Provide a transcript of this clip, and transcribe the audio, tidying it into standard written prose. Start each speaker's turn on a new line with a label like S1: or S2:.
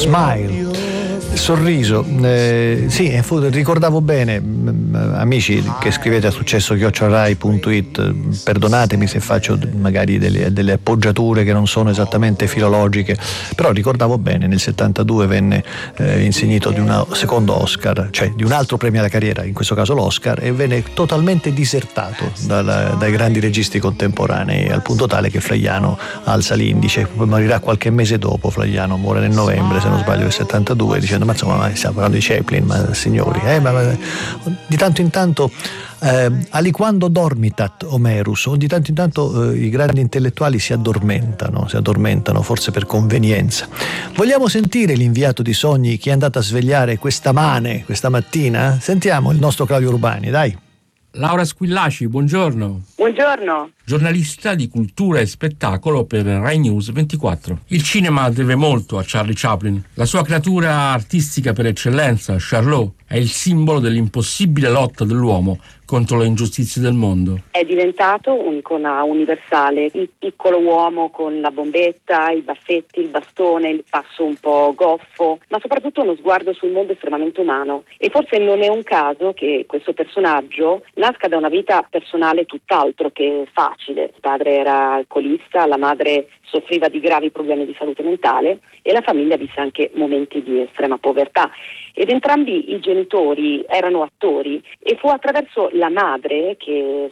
S1: Smile, sorriso. Sì, ricordavo bene, amici che scrivete a successo@rai.it, perdonatemi se faccio magari delle appoggiature che non sono esattamente filologiche, però ricordavo bene, nel 72 venne insignito di un secondo Oscar, cioè di un altro premio alla carriera, in questo caso l'Oscar, e venne totalmente disertato dai grandi registi contemporanei, al punto tale che Flaiano alza l'indice. Poi morirà qualche mese dopo. Flaiano muore nel novembre, se non sbaglio, del 72, dicendo: ma insomma, stiamo parlando di Chaplin, ma signori, ma di tanto in tanto aliquando dormitat Homerus, o di tanto in tanto i grandi intellettuali si addormentano, forse per convenienza. Vogliamo sentire l'inviato di sogni che è andato a svegliare questa mattina? Sentiamo il nostro Claudio Urbani, dai.
S2: Laura Squillaci, buongiorno.
S3: Buongiorno.
S2: Giornalista di cultura e spettacolo per Rai News 24. Il cinema deve molto a Charlie Chaplin. La sua creatura artistica per eccellenza, Charlot, è il simbolo dell'impossibile lotta dell'uomo contro le ingiustizie del mondo.
S3: È diventato un'icona universale, il piccolo uomo con la bombetta, i baffetti, il bastone, il passo un po' goffo, ma soprattutto uno sguardo sul mondo estremamente umano. E forse non è un caso che questo personaggio nasca da una vita personale tutt'altro che facile. Il padre era alcolista, la madre soffriva di gravi problemi di salute mentale e la famiglia visse anche momenti di estrema povertà. Ed entrambi i genitori erano attori e fu attraverso la madre che